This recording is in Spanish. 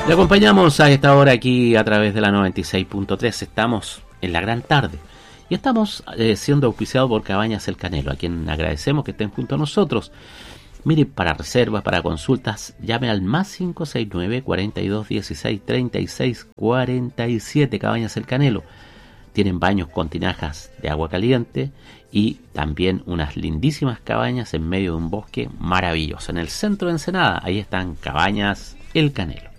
Le acompañamos a esta hora aquí a través de la 96.3. Estamos en la gran tarde y estamos siendo auspiciados por Cabañas El Canelo, a quien agradecemos que estén junto a nosotros. Mire, para reservas, para consultas, llame al más 569 42 16 36 47. Cabañas El Canelo. Tienen baños con tinajas de agua caliente y también unas lindísimas cabañas en medio de un bosque maravilloso. En el centro de Ensenada, ahí están Cabañas El Canelo.